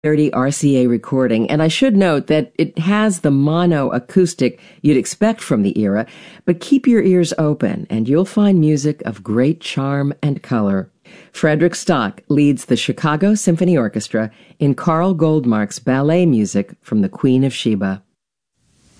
30 RCA recording, and I should note that it has the mono acoustic you'd expect from the era, but keep your ears open and you'll find music of great charm and color. Frederick Stock leads the Chicago Symphony Orchestra in Carl Goldmark's ballet music from The Queen of Sheba.